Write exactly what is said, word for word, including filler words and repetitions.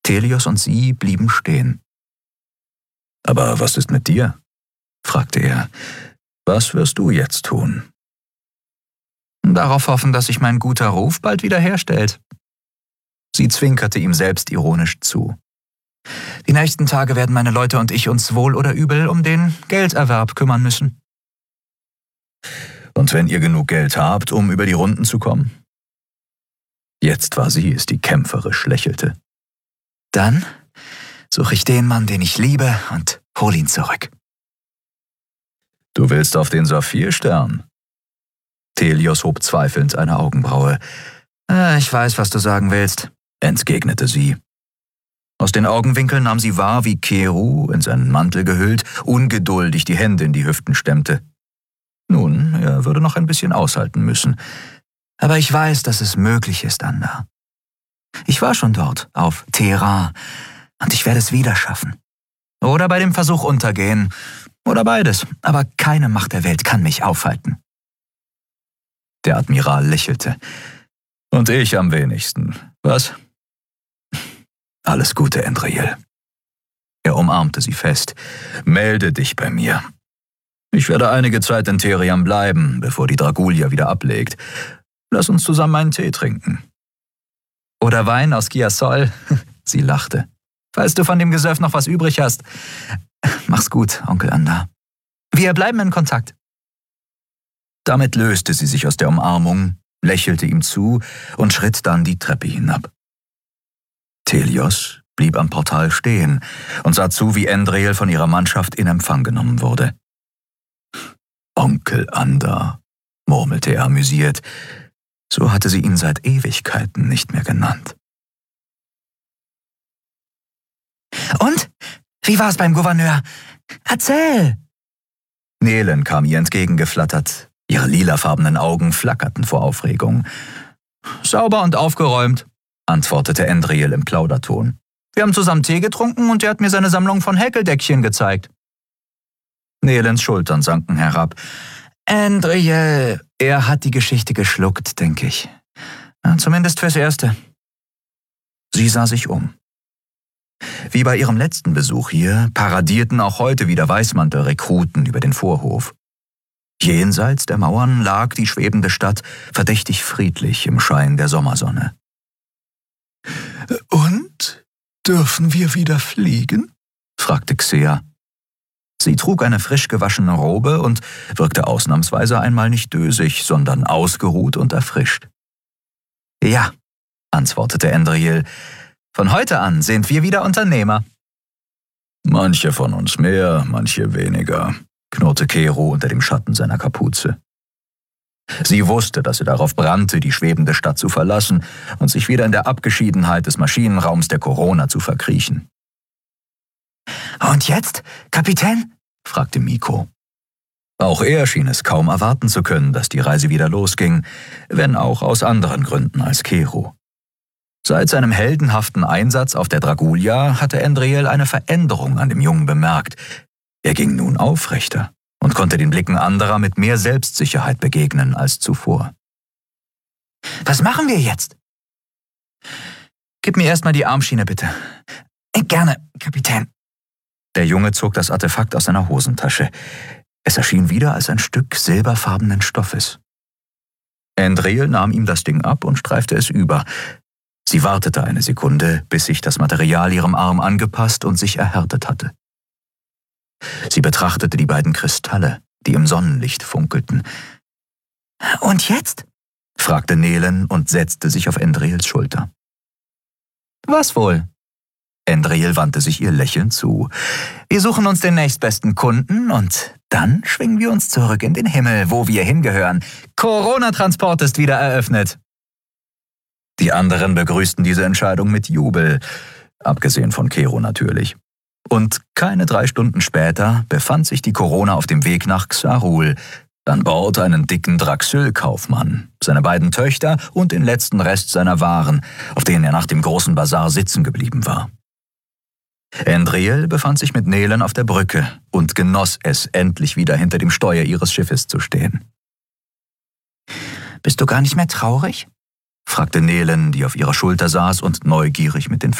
Telios und sie blieben stehen. »Aber was ist mit dir?« fragte er. »Was wirst du jetzt tun?« »Darauf hoffen, dass sich mein guter Ruf bald wiederherstellt.« Sie zwinkerte ihm selbstironisch zu. »Die nächsten Tage werden meine Leute und ich uns wohl oder übel um den Gelderwerb kümmern müssen.« »Und wenn ihr genug Geld habt, um über die Runden zu kommen?« Jetzt war sie es, die kämpferisch lächelte. »Dann suche ich den Mann, den ich liebe, und hol ihn zurück.« »Du willst auf den Saphirstern?« Telios hob zweifelnd eine Augenbraue. Ah, »Ich weiß, was du sagen willst«, entgegnete sie. Aus den Augenwinkeln nahm sie wahr, wie Keru, in seinen Mantel gehüllt, ungeduldig die Hände in die Hüften stemmte. Nun, er würde noch ein bisschen aushalten müssen. »Aber ich weiß, dass es möglich ist, Anda. Ich war schon dort, auf Terra, und ich werde es wieder schaffen. Oder bei dem Versuch untergehen, oder beides, aber keine Macht der Welt kann mich aufhalten.« Der Admiral lächelte. »Und ich am wenigsten, was?« »Alles Gute, Endriel.« Er umarmte sie fest. »Melde dich bei mir. Ich werde einige Zeit in Theriam bleiben, bevor die Dragulia wieder ablegt. Lass uns zusammen einen Tee trinken.« »Oder Wein aus Chiassol?« Sie lachte. »Falls du von dem Gesöff noch was übrig hast. Mach's gut, Onkel Anda. Wir bleiben in Kontakt.« Damit löste sie sich aus der Umarmung, lächelte ihm zu und schritt dann die Treppe hinab. Telios blieb am Portal stehen und sah zu, wie Endriel von ihrer Mannschaft in Empfang genommen wurde. »Onkel Anda«, murmelte er amüsiert. So hatte sie ihn seit Ewigkeiten nicht mehr genannt. »Und? Wie war's beim Gouverneur? Erzähl!« Nelen kam ihr entgegengeflattert. Ihre lilafarbenen Augen flackerten vor Aufregung. »Sauber und aufgeräumt«, antwortete Endriel im Plauderton. »Wir haben zusammen Tee getrunken und er hat mir seine Sammlung von Häkeldeckchen gezeigt.« Nelens Schultern sanken herab. »Endriel, er hat die Geschichte geschluckt, denke ich. Zumindest fürs Erste.« Sie sah sich um. Wie bei ihrem letzten Besuch hier paradierten auch heute wieder Weißmantel-Rekruten über den Vorhof. Jenseits der Mauern lag die schwebende Stadt verdächtig friedlich im Schein der Sommersonne. »Und? Dürfen wir wieder fliegen?« fragte Xea. Sie trug eine frisch gewaschene Robe und wirkte ausnahmsweise einmal nicht dösig, sondern ausgeruht und erfrischt. »Ja«, antwortete Endriel, »von heute an sind wir wieder Unternehmer.« »Manche von uns mehr, manche weniger«, knurrte Keru unter dem Schatten seiner Kapuze. Sie wusste, dass er darauf brannte, die schwebende Stadt zu verlassen und sich wieder in der Abgeschiedenheit des Maschinenraums der Corona zu verkriechen. »Und jetzt, Kapitän?« fragte Miko. Auch er schien es kaum erwarten zu können, dass die Reise wieder losging, wenn auch aus anderen Gründen als Keru. Seit seinem heldenhaften Einsatz auf der Dragulia hatte Endriel eine Veränderung an dem Jungen bemerkt. Er ging nun aufrechter und konnte den Blicken anderer mit mehr Selbstsicherheit begegnen als zuvor. »Was machen wir jetzt?« »Gib mir erstmal die Armschiene, bitte.« »Gerne, Kapitän.« Der Junge zog das Artefakt aus seiner Hosentasche. Es erschien wieder als ein Stück silberfarbenen Stoffes. Endriel nahm ihm das Ding ab und streifte es über. Sie wartete eine Sekunde, bis sich das Material ihrem Arm angepasst und sich erhärtet hatte. Sie betrachtete die beiden Kristalle, die im Sonnenlicht funkelten. »Und jetzt?« fragte Nelen und setzte sich auf Endriels Schulter. »Was wohl?« Endriel wandte sich ihr lächelnd zu. »Wir suchen uns den nächstbesten Kunden und dann schwingen wir uns zurück in den Himmel, wo wir hingehören. Corona-Transport ist wieder eröffnet.« Die anderen begrüßten diese Entscheidung mit Jubel, abgesehen von Keru natürlich. Und keine drei Stunden später befand sich die Corona auf dem Weg nach Xarul, an Bord einen dicken Draxyl-Kaufmann, seine beiden Töchter und den letzten Rest seiner Waren, auf denen er nach dem großen Basar sitzen geblieben war. Endriel befand sich mit Nelen auf der Brücke und genoss es, endlich wieder hinter dem Steuer ihres Schiffes zu stehen. »Bist du gar nicht mehr traurig?« fragte Nelen, die auf ihrer Schulter saß und neugierig mit den